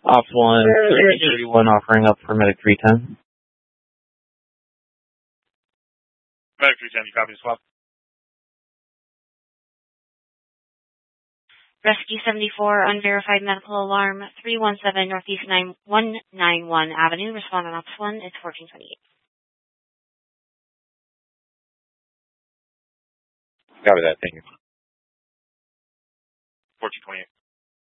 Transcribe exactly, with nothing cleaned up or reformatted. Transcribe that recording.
Ops one, thirteen thirty-one offering up for Medic three ten. Medic three ten, you copy the swap? Rescue seventy-four, unverified medical alarm, three one seven Northeast one ninety-one Avenue. Respond on Ops one, it's fourteen twenty-eight. Copy that, thank you. fourteen twenty-eight.